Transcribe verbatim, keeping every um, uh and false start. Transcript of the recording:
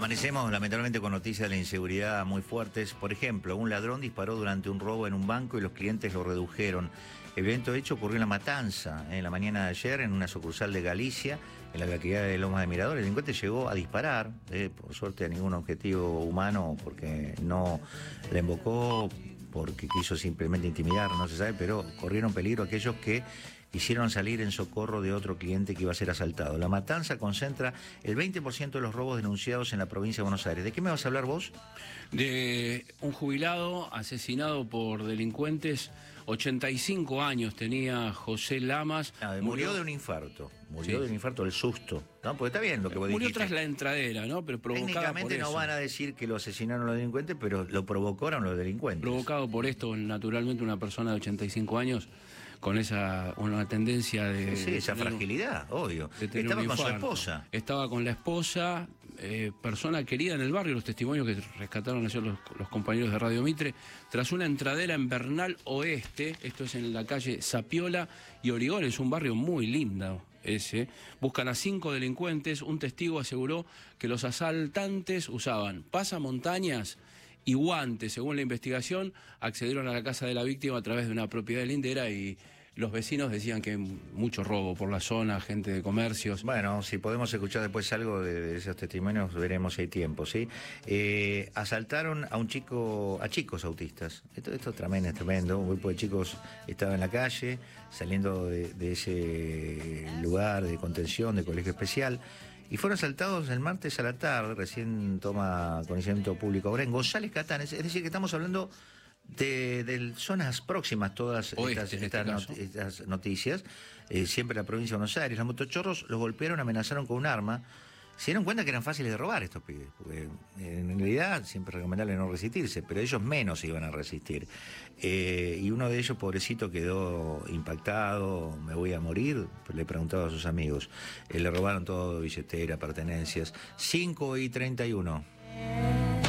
Amanecemos lamentablemente con noticias de la inseguridad muy fuertes. Por ejemplo, un ladrón disparó durante un robo en un banco y los clientes lo redujeron. El evento hecho ocurrió en La Matanza, en la mañana de ayer, en una sucursal de Galicia, en la localidad de Lomas de Mirador. El delincuente llegó a disparar, eh, por suerte a ningún objetivo humano, porque no la invocó, porque quiso simplemente intimidar, no se sabe, pero corrieron peligro aquellos que quisieron salir en socorro de otro cliente que iba a ser asaltado. La Matanza concentra el veinte por ciento de los robos denunciados en la provincia de Buenos Aires. ¿De qué me vas a hablar vos? De un jubilado asesinado por delincuentes. ochenta y cinco años tenía José Lamas. Ah, murió, murió de un infarto. Murió sí. de un infarto, del susto. ¿No? Porque está bien lo que vos Murió dijiste. tras la entradera, ¿no? Pero provocada Técnicamente por no eso. van a decir que lo asesinaron los delincuentes, pero lo provocaron los delincuentes. Provocado por esto, naturalmente, una persona de ochenta y cinco años con esa una tendencia de... Sí, de esa tener, fragilidad, obvio. Estaba con su esposa. Estaba con la esposa, eh, persona querida en el barrio, los testimonios que rescataron ayer los, los compañeros de Radio Mitre, tras una entradera en Bernal Oeste, esto es en la calle Sapiola y Origón, es un barrio muy lindo ese. Buscan a cinco delincuentes, un testigo aseguró que los asaltantes usaban pasamontañas y guantes. Según la investigación, accedieron a la casa de la víctima a través de una propiedad lindera y los vecinos decían que mucho robo por la zona, gente de comercios. Bueno, si podemos escuchar después algo de, de esos testimonios, veremos si hay tiempo, ¿sí? Eh, asaltaron a un chico, a chicos autistas. Esto, esto es tremendo, es tremendo. Un grupo de chicos estaba en la calle, saliendo de, de ese lugar de contención, de colegio especial. Y fueron asaltados el martes a la tarde, recién toma conocimiento público ahora en González Catán. Es decir, que estamos hablando de, de zonas próximas, todas Oeste, estas, en este estas, not, estas noticias. Eh, siempre la provincia de Buenos Aires. Los motochorros los golpearon, amenazaron con un arma. Se dieron cuenta que eran fáciles de robar estos pibes, porque en realidad siempre es recomendable no resistirse, pero ellos menos se iban a resistir. Eh, y uno de ellos, pobrecito, quedó impactado, me voy a morir, le preguntaba a sus amigos. Eh, le robaron todo, billetera, pertenencias. cinco y treinta y uno.